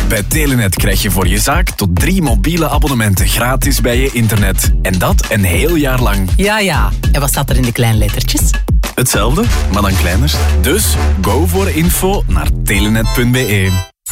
Bij Telenet krijg je voor je zaak tot 3 mobiele abonnementen gratis bij je internet. En dat een heel jaar lang. Ja. En wat staat er in de kleine lettertjes? Hetzelfde, maar dan kleiner. Dus go voor info naar telenet.be.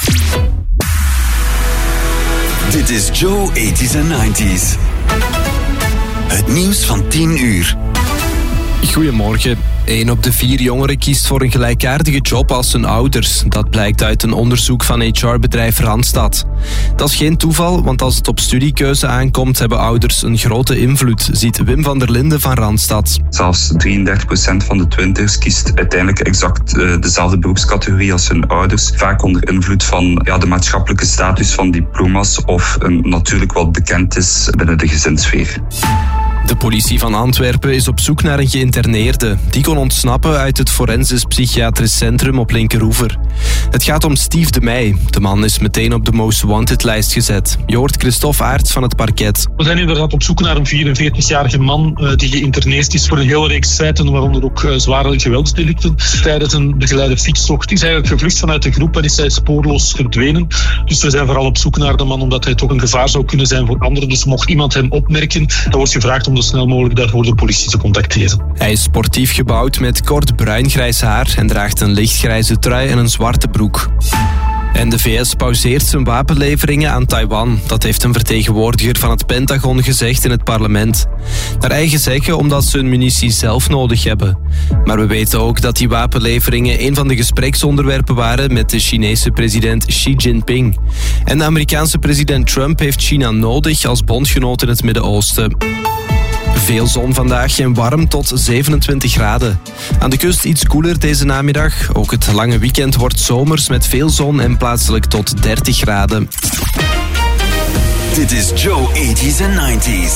Dit is Joe 80s en 90s. Het nieuws van 10 uur. Goedemorgen. 1 op de 4 jongeren kiest voor een gelijkaardige job als hun ouders. Dat blijkt uit een onderzoek van HR-bedrijf Randstad. Dat is geen toeval, want als het op studiekeuze aankomt, hebben ouders een grote invloed, ziet Wim van der Linden van Randstad. Zelfs 33% van de twintigers kiest uiteindelijk exact dezelfde beroepscategorie als hun ouders. Vaak onder invloed van de maatschappelijke status van diploma's of natuurlijk wat bekend is binnen de gezinssfeer. De politie van Antwerpen is op zoek naar een geïnterneerde. Die kon ontsnappen uit het forensisch psychiatrisch centrum op Linkeroever. Het gaat om Steve de Meij. De man is meteen op de Most Wanted-lijst gezet. Je hoort Christophe Aerts van het parket. We zijn inderdaad op zoek naar een 44-jarige man die geïnterneerd is voor een hele reeks feiten, waaronder ook zware geweldsdelicten. Tijdens een begeleide fietstocht is hij eigenlijk gevlucht vanuit de groep en is hij spoorloos verdwenen. Dus we zijn vooral op zoek naar de man, omdat hij toch een gevaar zou kunnen zijn voor anderen. Dus mocht iemand hem opmerken, dan wordt gevraagd om zo snel mogelijk daarvoor de politie te contacteren. Hij is sportief gebouwd met kort bruin-grijs haar en draagt een lichtgrijze trui en een zwarte broek. En de VS pauzeert zijn wapenleveringen aan Taiwan. Dat heeft een vertegenwoordiger van het Pentagon gezegd in het parlement. Naar eigen zeggen omdat ze hun munitie zelf nodig hebben. Maar we weten ook dat die wapenleveringen een van de gespreksonderwerpen waren met de Chinese president Xi Jinping. En de Amerikaanse president Trump heeft China nodig als bondgenoot in het Midden-Oosten. Veel zon vandaag en warm tot 27 graden. Aan de kust iets koeler deze namiddag. Ook het lange weekend wordt zomers met veel zon en plaatselijk tot 30 graden. Dit is Joe 80s en 90s.